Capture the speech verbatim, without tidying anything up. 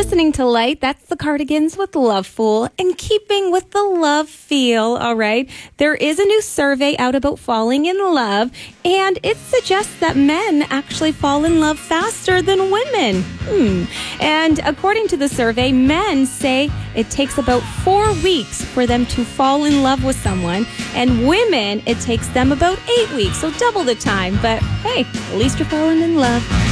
listening to Light. That's the Cardigans with Love Fool. And keeping with the love feel, all right, there is a new survey out about falling in love, and it suggests that men actually fall in love faster than women. Hmm. And according to the survey, men say it takes about four weeks for them to fall in love with someone, and women, it takes them about eight weeks, so double the time. But hey, at least you're falling in love.